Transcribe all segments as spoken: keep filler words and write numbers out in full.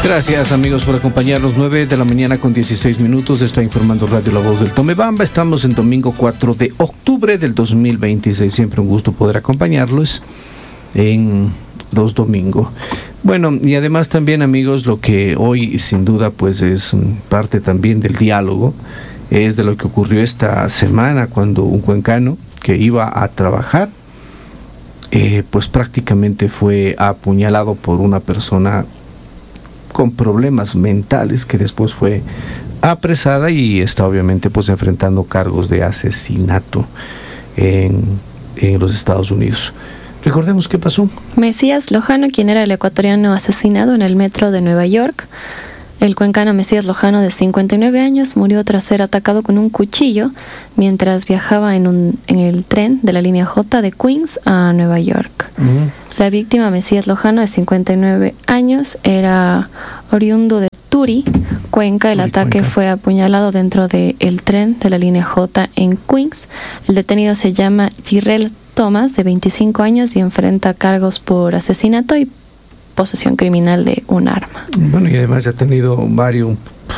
Gracias amigos por acompañarnos. Nueve de la mañana con dieciséis minutos. Está informando Radio La Voz del Tomebamba. Estamos en domingo cuatro de octubre del dos mil veintiséis. Siempre un gusto poder acompañarlos en los domingos. Bueno, y además también amigos, lo que hoy sin duda pues es parte también del diálogo, es de lo que ocurrió esta semana cuando un cuencano que iba a trabajar eh, pues prácticamente fue apuñalado por una persona con problemas mentales que después fue apresada y está obviamente pues enfrentando cargos de asesinato en, en los Estados Unidos. Recordemos qué pasó. Mesías Lojano, quien era el ecuatoriano asesinado en el metro de Nueva York. El cuencano Mesías Lojano, de cincuenta y nueve años, murió tras ser atacado con un cuchillo mientras viajaba en, un, en el tren de la línea J de Queens a Nueva York. Uh-huh. La víctima, Mesías Lojano, de cincuenta y nueve años, era oriundo de Turi, Cuenca. El Turi, ataque Cuenca. Fue apuñalado dentro del tren de la línea J en Queens. El detenido se llama Jirrell Thomas, de veinticinco años, y enfrenta cargos por asesinato y posesión criminal de un arma. Bueno, y además ha tenido varios,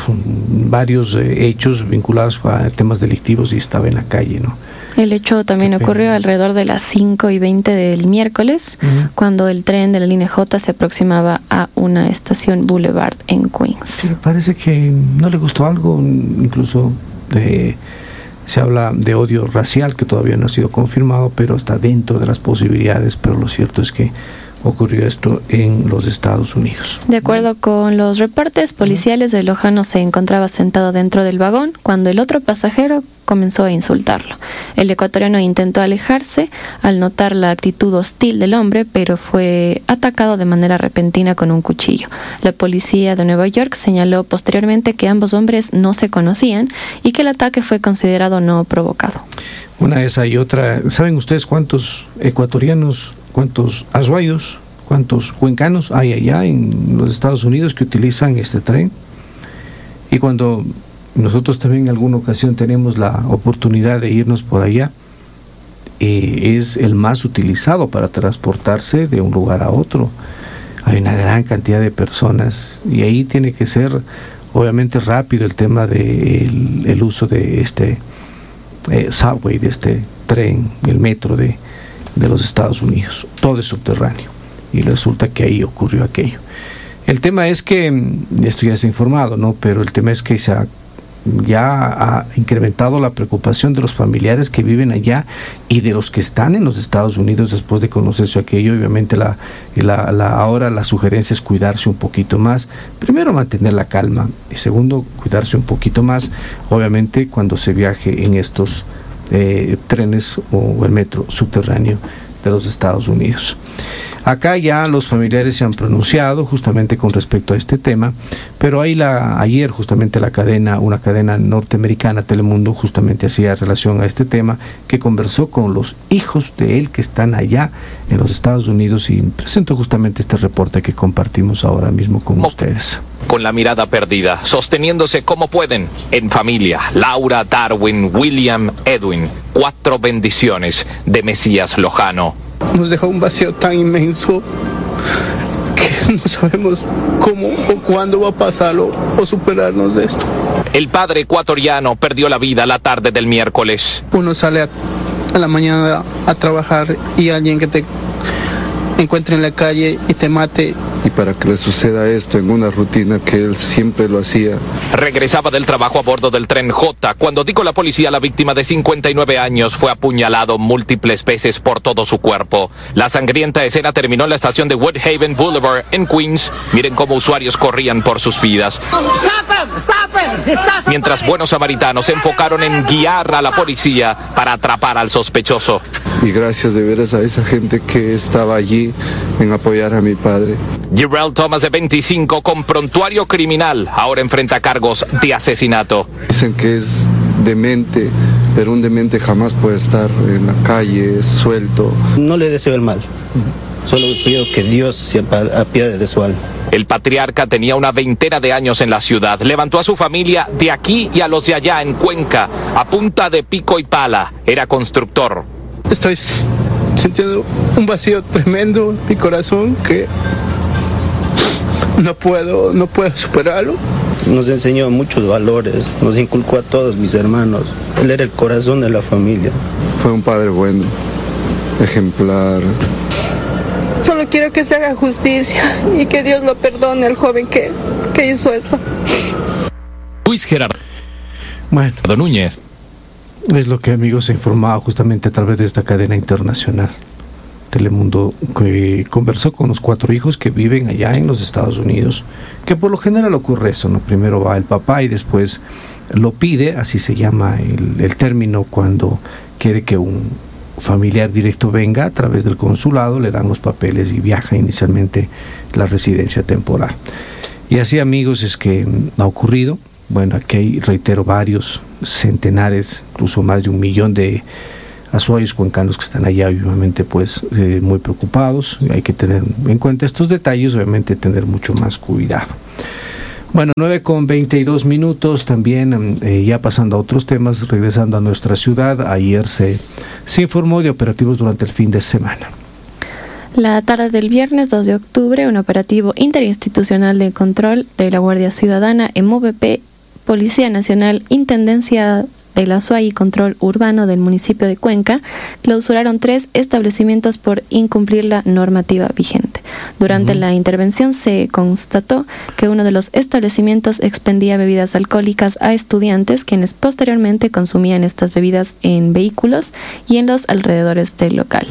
varios eh, hechos vinculados a temas delictivos y estaba en la calle, ¿no? El hecho también ocurrió alrededor de las cinco y veinte del miércoles, uh-huh. cuando el tren de la línea J se aproximaba a una estación Boulevard en Queens. Sí, parece que no le gustó algo, incluso de, se habla de odio racial, que todavía no ha sido confirmado, pero está dentro de las posibilidades, pero lo cierto es que ocurrió esto en los Estados Unidos. De acuerdo con los reportes policiales, el Lojano se encontraba sentado dentro del vagón cuando el otro pasajero comenzó a insultarlo. El ecuatoriano intentó alejarse al notar la actitud hostil del hombre, pero fue atacado de manera repentina con un cuchillo. La policía de Nueva York señaló posteriormente que ambos hombres no se conocían y que el ataque fue considerado no provocado. Una esa y otra. ¿Saben ustedes cuántos ecuatorianos, cuántos azuayos, cuántos cuencanos hay allá en los Estados Unidos que utilizan este tren? Y cuando nosotros también en alguna ocasión tenemos la oportunidad de irnos por allá, eh, es el más utilizado para transportarse de un lugar a otro. Hay una gran cantidad de personas y ahí tiene que ser obviamente rápido el tema del el uso de este eh, subway, de este tren, el metro de de los Estados Unidos. Todo es subterráneo y resulta que ahí ocurrió aquello. El tema es que, esto ya se ha informado, ¿no? Pero el tema es que se ha, ya ha incrementado la preocupación de los familiares que viven allá y de los que están en los Estados Unidos después de conocerse aquello. Obviamente la, la, la, ahora la sugerencia es cuidarse un poquito más. Primero, mantener la calma y segundo, cuidarse un poquito más, obviamente cuando se viaje en estos Eh, trenes o el metro subterráneo de los Estados Unidos. Acá ya los familiares se han pronunciado justamente con respecto a este tema, pero ahí la, ayer justamente la cadena, una cadena norteamericana, Telemundo, justamente hacía relación a este tema, que conversó con los hijos de él que están allá en los Estados Unidos y presentó justamente este reporte que compartimos ahora mismo con Mo- ustedes. Con la mirada perdida, sosteniéndose como pueden, en familia, Laura, Darwin, William, Edwin, cuatro bendiciones de Mesías Lojano. Nos deja un vacío tan inmenso que no sabemos cómo o cuándo va a pasarlo o superarnos de esto. El padre ecuatoriano perdió la vida la tarde del miércoles. Uno sale a, a la mañana a trabajar y alguien que te encuentre en la calle y te mate. Y para que le suceda esto en una rutina que él siempre lo hacía. Regresaba del trabajo a bordo del tren J cuando dijo la policía la víctima de cincuenta y nueve años fue apuñalado múltiples veces por todo su cuerpo. La sangrienta escena terminó en la estación de Woodhaven Boulevard en Queens. Miren cómo usuarios corrían por sus vidas. Mientras buenos samaritanos se enfocaron en guiar a la policía para atrapar al sospechoso. Y gracias de veras a esa gente que estaba allí en apoyar a mi padre. Jirrell Thomas, de veinticinco, con prontuario criminal, ahora enfrenta cargos de asesinato. Dicen que es demente, pero un demente jamás puede estar en la calle, suelto. No le deseo el mal, solo pido que Dios se apiade de su alma. El patriarca tenía una veintena de años en la ciudad. Levantó a su familia de aquí y a los de allá en Cuenca, a punta de pico y pala. Era constructor. Estoy sintiendo un vacío tremendo en mi corazón que no puedo, no puedo superarlo. Nos enseñó muchos valores, nos inculcó a todos mis hermanos. Él era el corazón de la familia. Fue un padre bueno, ejemplar. Solo quiero que se haga justicia y que Dios lo perdone al joven que, que hizo eso. Luis Gerardo Bueno, Núñez. es lo que, amigos, se informaba justamente a través de esta cadena internacional. Telemundo, que conversó con los cuatro hijos que viven allá en los Estados Unidos, que por lo general ocurre eso, ¿no? Primero va el papá y después lo pide, así se llama el, el término, cuando quiere que un familiar directo venga a través del consulado, le dan los papeles y viaja inicialmente la residencia temporal. Y así, amigos, es que ha ocurrido. Bueno, aquí hay, reitero, varios centenares, incluso más de un millón de azuayos cuencanos que están allá, obviamente, pues eh, muy preocupados. Hay que tener en cuenta estos detalles, obviamente tener mucho más cuidado. Bueno, nueve con veintidós minutos, también eh, ya pasando a otros temas, regresando a nuestra ciudad. Ayer se, se informó de operativos durante el fin de semana. La tarde del viernes dos de octubre, un operativo interinstitucional de control de la Guardia Ciudadana, M V P, Policía Nacional, Intendencia del Azuay y Control Urbano del municipio de Cuenca, clausuraron tres establecimientos por incumplir la normativa vigente. Durante uh-huh. la intervención se constató que uno de los establecimientos expendía bebidas alcohólicas a estudiantes, quienes posteriormente consumían estas bebidas en vehículos y en los alrededores del local.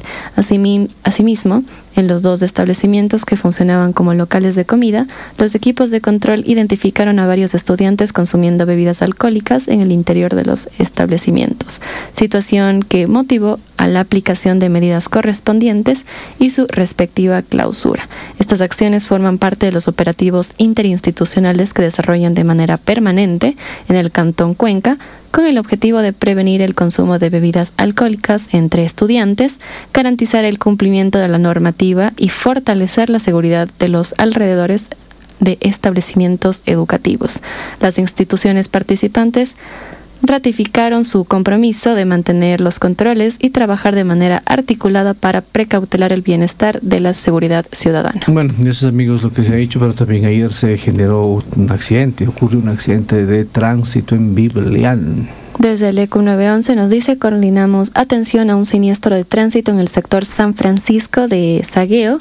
Asimismo, en los dos establecimientos que funcionaban como locales de comida, los equipos de control identificaron a varios estudiantes consumiendo bebidas alcohólicas en el interior de los establecimientos, situación que motivó a la aplicación de medidas correspondientes y su respectiva clausura. Estas acciones forman parte de los operativos interinstitucionales que desarrollan de manera permanente en el Cantón Cuenca, con el objetivo de prevenir el consumo de bebidas alcohólicas entre estudiantes, garantizar el cumplimiento de la normativa y fortalecer la seguridad de los alrededores de establecimientos educativos. Las instituciones participantes ratificaron su compromiso de mantener los controles y trabajar de manera articulada para precautelar el bienestar de la seguridad ciudadana. Bueno, eso, amigos, lo que se ha dicho, pero también ayer se generó un accidente, ocurrió un accidente de tránsito en Biblián. Desde el E C U nueve once nos dice: coordinamos atención a un siniestro de tránsito en el sector San Francisco de Sagueo,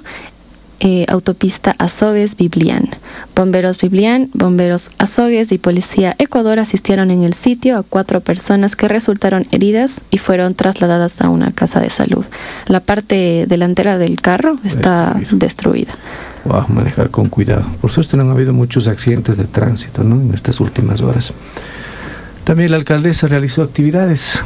Eh, autopista Azogues Biblián. Bomberos Biblián, bomberos Azogues y Policía Ecuador asistieron en el sitio a cuatro personas que resultaron heridas y fueron trasladadas a una casa de salud. La parte delantera del carro está Destruido. destruida. Wow, manejar con cuidado. Por suerte no han habido muchos accidentes de tránsito, ¿no?, en estas últimas horas. También la alcaldesa realizó actividades.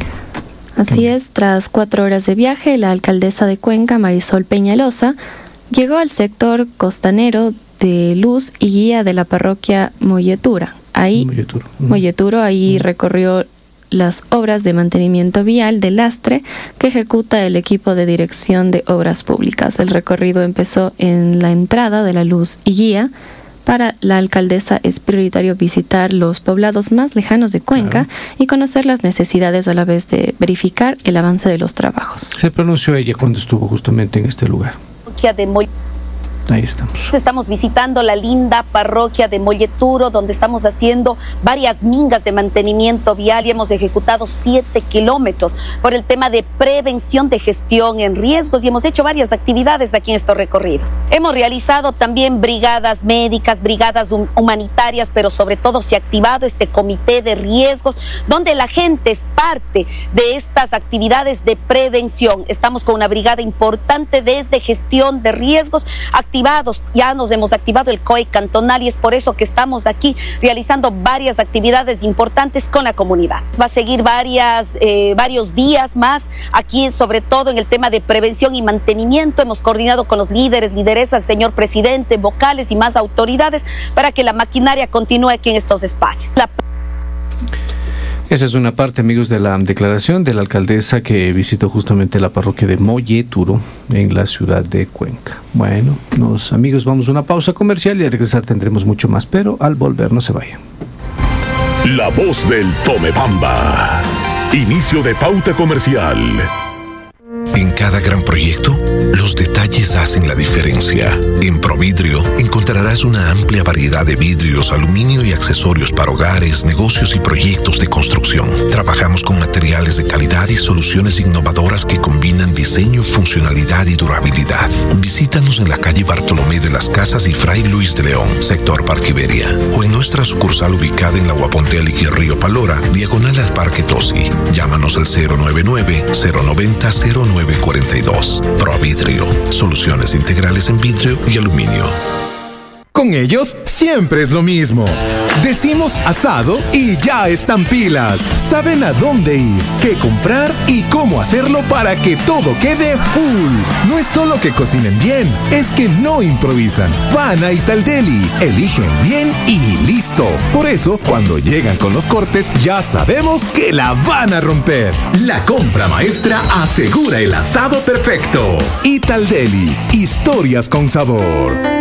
Así es, tras cuatro horas de viaje, la alcaldesa de Cuenca, Marisol Peñalosa, llegó al sector costanero de luz y guía de la parroquia Molletura. Ahí, Molleturo, uh-huh. Molleturo, ahí uh-huh. recorrió las obras de mantenimiento vial de lastre que ejecuta el equipo de dirección de obras públicas. El recorrido empezó en la entrada de la luz y guía. Para la alcaldesa es prioritario visitar los poblados más lejanos de Cuenca, claro, y conocer las necesidades a la vez de verificar el avance de los trabajos. Se pronunció ella cuando estuvo justamente en este lugar. De Moll- Ahí estamos. Estamos visitando la linda parroquia de Molleturo, donde estamos haciendo varias mingas de mantenimiento vial y hemos ejecutado siete kilómetros por el tema de prevención de gestión en riesgos y hemos hecho varias actividades aquí en estos recorridos. Hemos realizado también brigadas médicas, brigadas hum- humanitarias, pero sobre todo se ha activado este comité de riesgos, donde la gente es parte de estas actividades de prevención. Estamos con una brigada importante desde gestión de riesgos, activados, ya nos hemos activado el C O E cantonal y es por eso que estamos aquí realizando varias actividades importantes con la comunidad. Va a seguir varias, eh, varios días más aquí, sobre todo en el tema de prevención y mantenimiento. Hemos coordinado con los líderes, lideresas, señor presidente, vocales y más autoridades para que la maquinaria continúe aquí en estos espacios. La Esa es una parte, amigos, de la declaración de la alcaldesa que visitó justamente la parroquia de Molleturo en la ciudad de Cuenca. Bueno, nos, amigos, vamos a una pausa comercial y al regresar tendremos mucho más, pero al volver no se vayan. La voz del Tomebamba. Inicio de pauta comercial. En cada gran proyecto, los detalles hacen la diferencia. En Providrio encontrarás una amplia variedad de vidrios, aluminio y accesorios para hogares, negocios y proyectos de construcción. Trabajamos con materiales de calidad y soluciones innovadoras que combinan diseño, funcionalidad y durabilidad. Visítanos en la calle Bartolomé de las Casas y Fray Luis de León, sector Parque Iberia, o en nuestra sucursal ubicada en la Guaponte y Río Palora, diagonal al Parque Tosi. Llámanos al cero nueve nueve, cero noventa, cero nueve cuarenta y dos. Providrio, soluciones integrales en vidrio y aluminio. Con ellos siempre es lo mismo. Decimos asado y ya están pilas. Saben a dónde ir, qué comprar y cómo hacerlo para que todo quede full. No es solo que cocinen bien, es que no improvisan. Van a Italdeli, eligen bien y listo. Por eso, cuando llegan con los cortes, ya sabemos que la van a romper. La compra maestra asegura el asado perfecto. Italdeli, historias con sabor.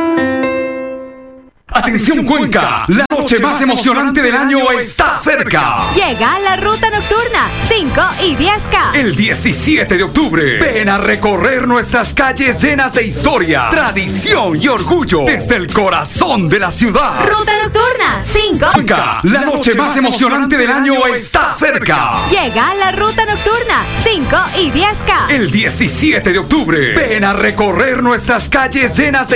¡Atención Cuenca! La noche más emocionante del año está cerca. Llega la ruta nocturna cinco y diez K. El diecisiete de octubre. Ven a recorrer nuestras calles llenas de historia, tradición y orgullo desde el corazón de la ciudad. Ruta nocturna cinco. Cuenca, la noche más emocionante del año está cerca. Llega la ruta nocturna cinco y diez K. El diecisiete de octubre. Ven a recorrer nuestras calles llenas de